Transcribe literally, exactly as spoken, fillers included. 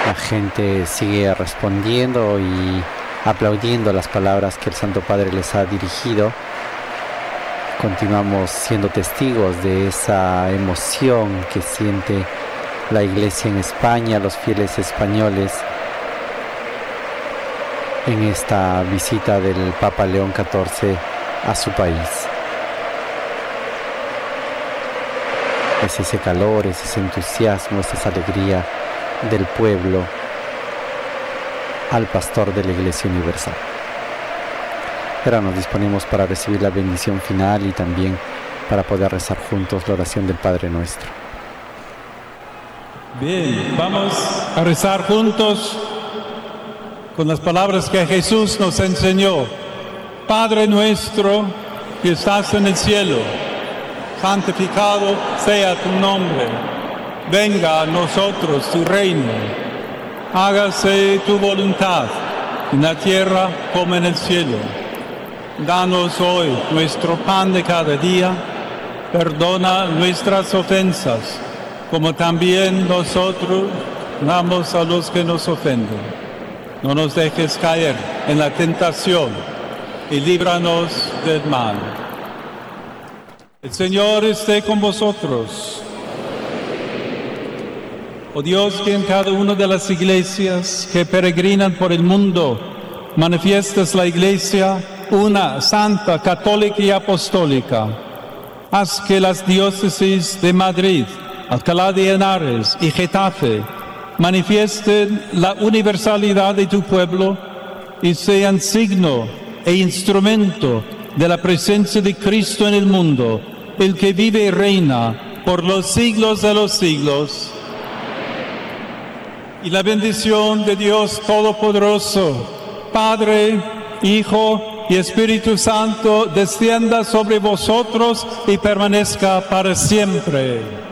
La gente sigue respondiendo y aplaudiendo las palabras que el Santo Padre les ha dirigido. Continuamos siendo testigos de esa emoción que siente la Iglesia en España, los fieles españoles, en esta visita del Papa León catorce a su país. Es ese calor, es ese entusiasmo, es esa alegría del pueblo al pastor de la Iglesia Universal. Ahora nos disponemos para recibir la bendición final y también para poder rezar juntos la oración del Padre Nuestro. Bien, vamos a rezar juntos con las palabras que Jesús nos enseñó. Padre nuestro que estás en el cielo, santificado sea tu nombre. Venga a nosotros tu reino. Hágase tu voluntad en la tierra como en el cielo. Danos hoy nuestro pan de cada día. Perdona nuestras ofensas, como también nosotros damos a los que nos ofenden. No nos dejes caer en la tentación y líbranos del mal. El Señor esté con vosotros. Oh Dios, que en cada una de las iglesias que peregrinan por el mundo manifiestas la Iglesia una, santa, católica y apostólica. Haz que las diócesis de Madrid, Alcalá de Henares y Getafe manifiesten la universalidad de tu pueblo y sean signo e instrumento de la presencia de Cristo en el mundo, el que vive y reina por los siglos de los siglos. Y la bendición de Dios Todopoderoso, Padre, Hijo y Espíritu Santo, descienda sobre vosotros y permanezca para siempre.